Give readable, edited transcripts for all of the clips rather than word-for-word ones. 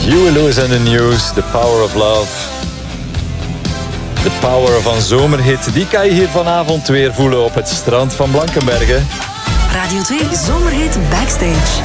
Huey Lewis and the News, The Power of Love. De power van zomerhit, die kan je hier vanavond weer voelen op het strand van Blankenberge. Radio 2 Zomerhit Backstage.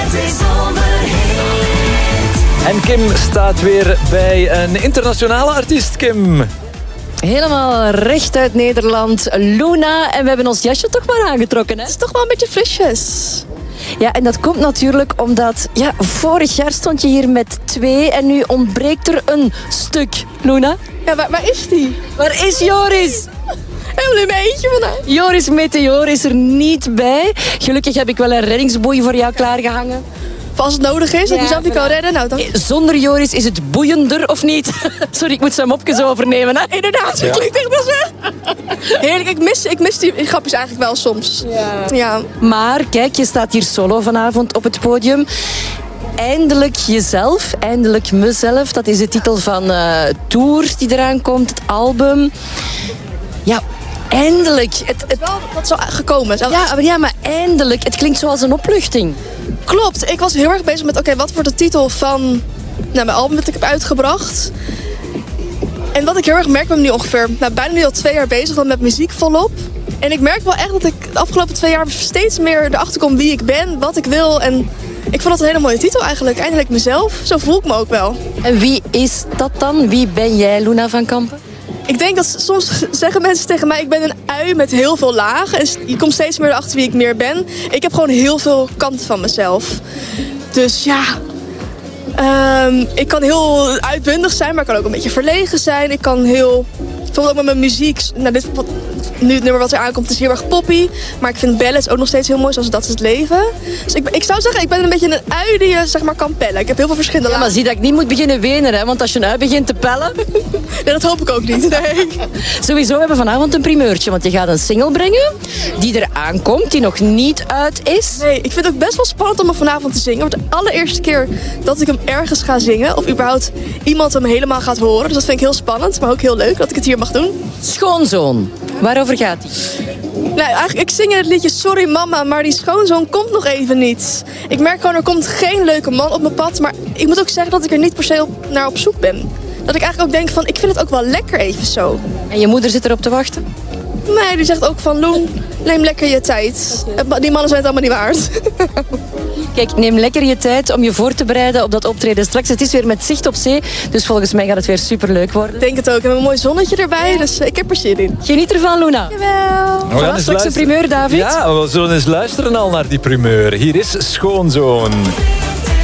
En Kim staat weer bij een internationale artiest, Kim. Helemaal recht uit Nederland, Luna. En we hebben ons jasje toch maar aangetrokken, hè? Het is toch wel een beetje frisjes. Ja, en dat komt natuurlijk omdat... Ja, vorig jaar stond je hier met 2 en nu ontbreekt er een stuk. Luna? Ja, waar is die? Waar is Joris? Helemaal in mijn eentje vandaag. Joris Meteor is er niet bij. Gelukkig heb ik wel een reddingsboei voor jou klaargehangen. Als het nodig is, dat ik mezelf niet kan redden. Nou, dan... Zonder Joris is het boeiender, of niet? Sorry, ik moet zijn mopjes overnemen. Hè? Inderdaad, dat klinkt echt als heerlijk, ik mis die grapjes eigenlijk wel soms. Ja. Maar kijk, je staat hier solo vanavond op het podium. Eindelijk jezelf, eindelijk mezelf. Dat is de titel van Tour die eraan komt, het album. Ja, eindelijk. Het wel wat zo gekomen. Ja, maar eindelijk. Het klinkt zoals een opluchting. Klopt. Ik was heel erg bezig met, oké, wat wordt de titel van mijn album dat ik heb uitgebracht? En wat ik heel erg merk, ben nu ongeveer bijna nu al 2 jaar bezig met muziek volop. En ik merk wel echt dat ik de afgelopen 2 jaar steeds meer erachter kom wie ik ben, wat ik wil. En ik vond dat een hele mooie titel eigenlijk. Eindelijk mezelf. Zo voel ik me ook wel. En wie is dat dan? Wie ben jij, Luna van Kampen? Ik denk dat soms zeggen mensen tegen mij, ik ben een ui met heel veel lagen. En je komt steeds meer erachter wie ik meer ben. Ik heb gewoon heel veel kanten van mezelf. Dus ja, ik kan heel uitbundig zijn, maar ik kan ook een beetje verlegen zijn. Ik kan heel, bijvoorbeeld ook met mijn muziek. Nu het nummer wat er aankomt is heel erg poppy. Maar ik vind ballads ook nog steeds heel mooi, zoals Dat is het leven. Dus ik zou zeggen, ik ben een beetje een ui die je zeg maar kan pellen. Ik heb heel veel verschillende lagen. Maar zie dat ik niet moet beginnen wenen, hè? Want als je een ui begint te pellen... Nee, dat hoop ik ook niet, nee. Sowieso hebben we vanavond een primeurtje, want je gaat een single brengen die er aankomt, die nog niet uit is. Nee, ik vind het ook best wel spannend om hem vanavond te zingen. Het wordt de allereerste keer dat ik hem ergens ga zingen. Of überhaupt iemand hem helemaal gaat horen. Dus dat vind ik heel spannend, maar ook heel leuk dat ik het hier mag doen. Schoonzoon. Waarover gaat die? Nou, eigenlijk, ik zing het liedje Sorry Mama, maar die schoonzoon komt nog even niet. Ik merk gewoon, er komt geen leuke man op mijn pad. Maar ik moet ook zeggen dat ik er niet per se naar op zoek ben. Dat ik eigenlijk ook denk van, ik vind het ook wel lekker even zo. En je moeder zit erop te wachten? Nee, die zegt ook van, Loen, neem lekker je tijd. Die mannen zijn het allemaal niet waard. Kijk, neem lekker je tijd om je voor te bereiden op dat optreden straks. Het is weer met zicht op zee, dus volgens mij gaat het weer superleuk worden. Ik denk het ook. We hebben een mooi zonnetje erbij, dus ik heb er zin in. Geniet ervan, Luna. Jawel. We gaan eens Straks een primeur, David. Ja, we zullen eens luisteren al naar die primeur. Hier is Schoonzoon.